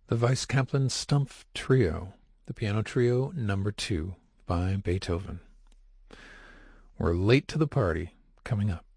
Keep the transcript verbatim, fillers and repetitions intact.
The Weiss Kaplan Stumpf Trio, the Piano Trio Number Two by Beethoven. We're late to the party, coming up.